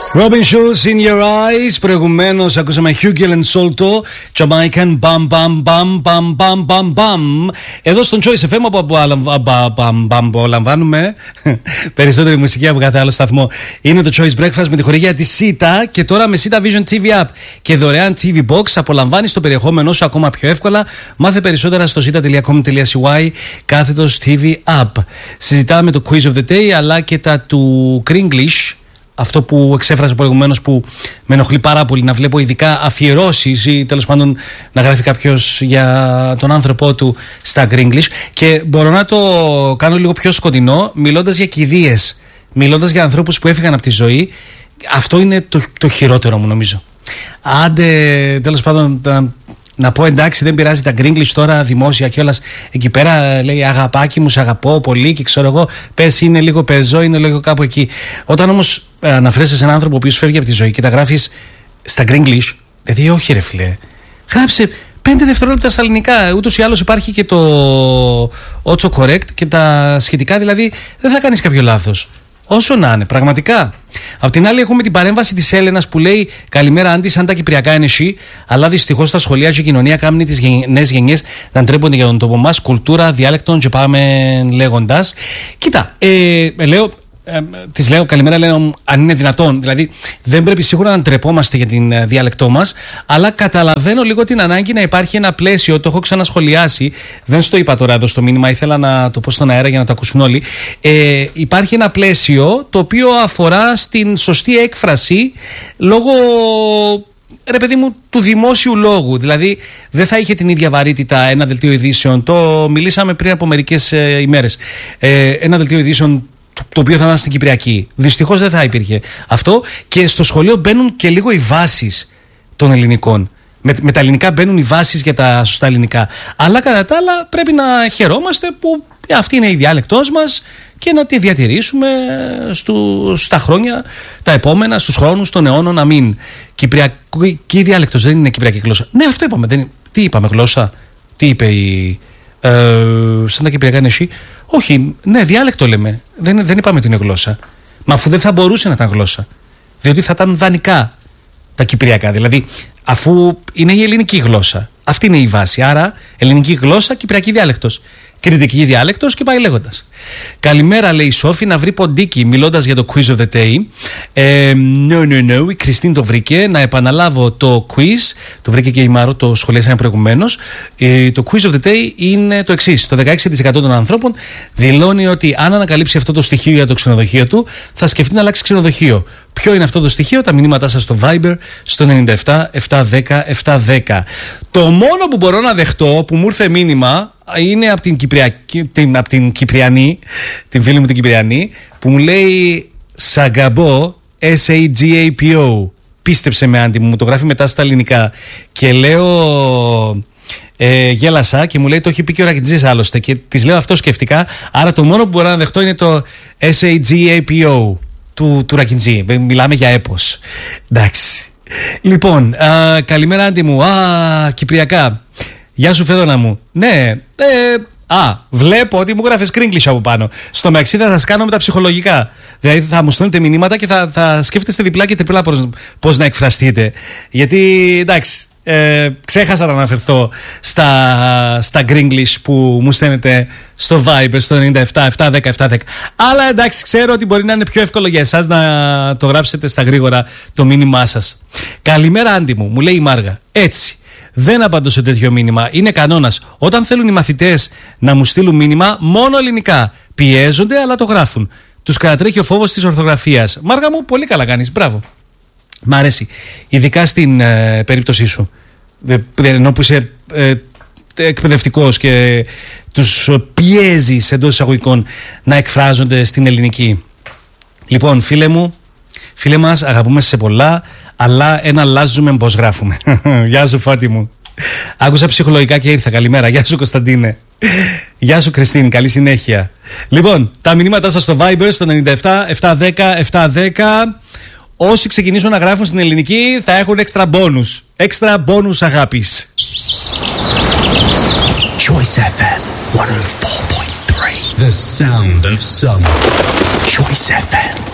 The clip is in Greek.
Robin Schulz, In Your Eyes. Προηγουμένως ακούσαμε Hugel and Solto, Jamaican Bam Bam Bam Bam Bam Bam Bam. Εδώ στον Choice FM όπου απολαμβάνουμε περισσότερη μουσική από κάθε άλλο σταθμό. Είναι το Choice Breakfast με τη χορηγία της Sita και τώρα με Sita Vision TV App και δωρεάν TV Box απολαμβάνεις το περιεχόμενό σου ακόμα πιο εύκολα. Μάθε περισσότερα στο sita.com.cy /TV App. Συζητάμε το Quiz of the Day αλλά και τα του Kringlish. Αυτό που εξέφρασα προηγουμένως που με ενοχλεί πάρα πολύ, να βλέπω ειδικά αφιερώσεις ή τέλος πάντων να γράφει κάποιος για τον άνθρωπό του στα Kringlish, και μπορώ να το κάνω λίγο πιο σκοτεινό μιλώντας για κηδείες, μιλώντας για ανθρώπους που έφυγαν από τη ζωή. Αυτό είναι το χειρότερο μου, νομίζω. Άντε τέλος πάντων να πω εντάξει, δεν πειράζει τα Kringlish τώρα δημόσια κιόλας. Εκεί πέρα λέει αγαπάκι μου, σε αγαπώ πολύ και ξέρω εγώ, πες είναι λίγο πεζό, είναι λίγο κάπου εκεί. Όταν όμως αναφέρεσαι σε έναν άνθρωπο που φεύγει από τη ζωή και τα γράφεις στα Kringlish, δηλαδή όχι ρε φίλε, γράψε 5 δευτερόλεπτα στα ελληνικά. Ούτως ή άλλως υπάρχει και το autocorrect και τα σχετικά, δηλαδή δεν θα κάνεις κάποιο λάθος. Όσο να είναι, πραγματικά. Απ' την άλλη, έχουμε την παρέμβαση της Έλενας που λέει: καλημέρα, Άντι, σαν τα κυπριακά είναι εσύ. Αλλά δυστυχώς τα σχολεία και η κοινωνία κάνουν τις νέες γενιές να ντρέπονται για τον τόπο μας, κουλτούρα, διάλεκτον και πάμε λέγοντας. Κοίτα, της λέω καλημέρα, λέω αν είναι δυνατόν. Δηλαδή, δεν πρέπει σίγουρα να ντρεπόμαστε για την διάλεκτό μας, αλλά καταλαβαίνω λίγο την ανάγκη να υπάρχει ένα πλαίσιο. Το έχω ξανασχολιάσει. Δεν στο είπα τώρα εδώ στο μήνυμα, ήθελα να το πω στον αέρα για να το ακούσουν όλοι. Υπάρχει ένα πλαίσιο το οποίο αφορά στην σωστή έκφραση λόγω, ρε παιδί μου, του δημόσιου λόγου. Δηλαδή, δεν θα είχε την ίδια βαρύτητα ένα δελτίο ειδήσεων. Το μιλήσαμε πριν από μερικές ημέρες. Ένα δελτίο ειδήσεων το οποίο θα ήταν στην Κυπριακή. Δυστυχώς δεν θα υπήρχε αυτό, και στο σχολείο μπαίνουν και λίγο οι βάσεις των ελληνικών. Με τα ελληνικά μπαίνουν οι βάσεις για τα σωστά ελληνικά. Αλλά κατά τα άλλα πρέπει να χαιρόμαστε που αυτή είναι η διάλεκτός μας και να τη διατηρήσουμε στα χρόνια τα επόμενα, στους χρόνους των αιώνων. Να μην. Κυπριακή διάλεκτος δεν είναι κυπριακή γλώσσα. Ναι, αυτό είπαμε. Τι είπαμε, γλώσσα? Τι είπε η. Σαν τα κυπριακά είναι εσύ. Όχι, ναι, διάλεκτο λέμε. Δεν είπαμε ότι είναι γλώσσα. Μα αφού δεν θα μπορούσε να ήταν γλώσσα. Διότι θα ήταν δανεικά τα κυπριακά. Δηλαδή, αφού είναι η ελληνική γλώσσα. Αυτή είναι η βάση. Άρα, ελληνική γλώσσα, κυπριακή διάλεκτος. Κρητική διάλεκτος και πάει λέγοντας. Καλημέρα, λέει η Σόφη, να βρει ποντίκι μιλώντας για το Quiz of the Day. No, η Κριστίν το βρήκε. Να επαναλάβω το quiz. Το βρήκε και η Μάρο, το σχολιάσαμε προηγουμένως. Το Quiz of the Day είναι το εξής. Το 16% των ανθρώπων δηλώνει ότι αν ανακαλύψει αυτό το στοιχείο για το ξενοδοχείο του, θα σκεφτεί να αλλάξει ξενοδοχείο. Ποιο είναι αυτό το στοιχείο? Τα μηνύματά σας στο Viber στο 97 710 710. Το μόνο που μπορώ να δεχτώ που μου ήρθε μήνυμα είναι από την Κυπριανή, την φίλη μου την Κυπριανή, που μου λέει Σαγκαμπό, SAGAPO. Πίστεψε με, Άντι μου το γράφει μετά στα ελληνικά. Και λέω γέλασα και μου λέει το έχει πει και ο Ρακιτζής άλλωστε. Και της λέω αυτό σκεφτικά. Άρα το μόνο που μπορώ να δεχτώ είναι το SAGAPO του Ρακιτζή. Μιλάμε για έπος. Εντάξει. Λοιπόν, καλημέρα Άντι μου. Κυπριακά. Γεια σου Φέδωνα μου. Ναι, βλέπω ότι μου γράφεις Kringlish από πάνω. Στο μεταξύ θα σας κάνω με τα ψυχολογικά. Δηλαδή θα μου στέλνετε μηνύματα και θα σκέφτεστε διπλά και τριπλά πώς να εκφραστείτε. Γιατί εντάξει, ξέχασα να αναφερθώ στα Kringlish που μου στέλνετε στο Viber στο 97 710 710. Αλλά εντάξει, ξέρω ότι μπορεί να είναι πιο εύκολο για εσάς να το γράψετε στα γρήγορα το μήνυμά σας. Καλημέρα Άντι μου λέει η Μάργα. Έτσι. Δεν απαντώ σε τέτοιο μήνυμα. Είναι κανόνας. Όταν θέλουν οι μαθητές να μου στείλουν μήνυμα, μόνο ελληνικά. Πιέζονται, αλλά το γράφουν. Τους κατατρέχει ο φόβος της ορθογραφίας. Μάργα μου, πολύ καλά κάνεις. Μπράβο. Μ' αρέσει. Ειδικά στην περίπτωσή σου. Ενώ που είσαι εκπαιδευτικός και τους πιέζεις εντός εισαγωγικών να εκφράζονται στην ελληνική. Λοιπόν, φίλε μας, αγαπούμε σε πολλά, αλλά ένα αλλάζουμε πως γράφουμε. Γεια σου Φάτη μου. Άκουσα ψυχολογικά και ήρθα. Καλημέρα. Γεια σου Κωνσταντίνε. Γεια σου Κριστίνη. Καλή συνέχεια. Λοιπόν, τα μηνύματά σας στο Viber στο 97 710 710. Όσοι ξεκινήσουν να γράφουν στην ελληνική θα έχουν έξτρα μπόνους. Έξτρα μπόνους αγάπης. Choice FM 104.3. The sound of summer. Choice FM.